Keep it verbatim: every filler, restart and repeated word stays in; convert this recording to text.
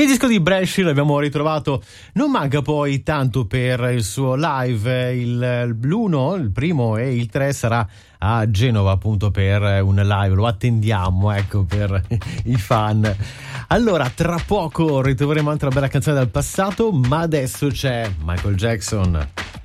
disco di Bresci l'abbiamo ritrovato, non manca poi tanto per il suo live, il l'uno, il primo e il tre sarà a Genova appunto per un live, lo attendiamo, ecco, per i fan. Allora, tra poco ritroveremo un'altra bella canzone dal passato, ma adesso c'è Michael Jackson.